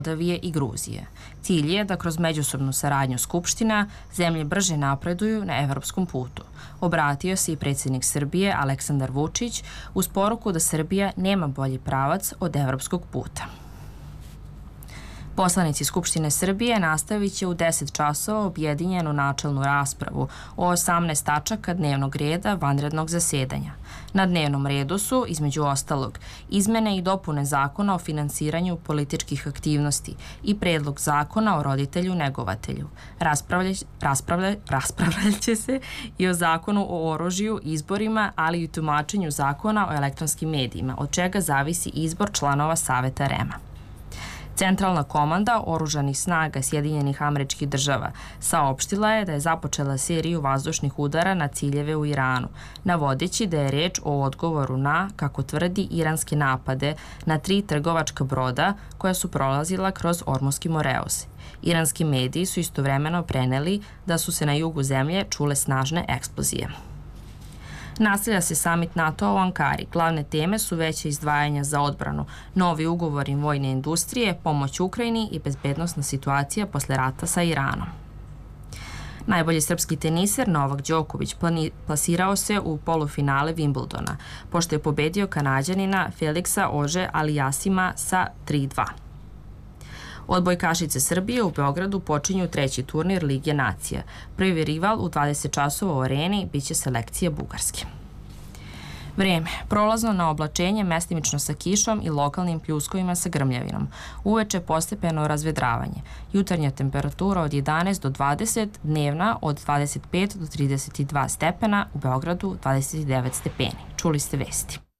Moldavije i Gruzije. Cilj je da kroz međusobnu saradnju Skupština zemlje brže napreduju na evropskom putu. Obratio se i predsjednik Srbije Aleksandar Vučić uz poruku da Srbija nema bolji pravac od evropskog puta. Poslanici Skupštine Srbije nastavit će u 10 časova objedinjenu načelnu raspravu o 18 tačaka dnevnog reda vanrednog zasedanja. Na dnevnom redu su, između ostalog, izmene i dopune zakona o finansiranju političkih aktivnosti i predlog zakona o roditelju-negovatelju. Raspravljat će se i o zakonu o oružju, izborima, ali i tumačenju zakona o elektronskim medijima, od čega zavisi izbor članova Saveta REM-a. Centralna komanda oružanih snaga Sjedinjenih Američkih Država saopštila je da je započela seriju vazdušnih udara na ciljeve u Iranu, navodeći da je reč o odgovoru na, kako tvrdi, iranske napade na 3 trgovačka broda koja su prolazila kroz Ormuski Moreus. Iranski mediji su istovremeno preneli da su se na jugu zemlje čule snažne eksplozije. Nastavlja se samit NATO-a u Ankari. Glavne teme su veće izdvajanja za odbranu, novi ugovori vojne industrije, pomoć Ukrajini i bezbednosna situacija posle rata sa Iranom. Najbolji srpski teniser Novak Đoković plasirao se u polufinale Wimbledona, pošto je pobedio Kanađanina Feliksa Auger-Aliassima sa 3:2. Odbojkašice Srbije u Beogradu počinju 3. turnir Lige nacija. Prvi rival u 20 časova u Areni biće selekcija Bugarske. Vreme. Prolazno na oblačenje, mestimično sa kišom i lokalnim pljuskovima sa grmljavinom. Uveče postepeno razvedravanje. Jutarnja temperatura od 11 do 20, dnevna od 25 do 32 stepena, u Beogradu 29 stepeni. Čuli ste vesti.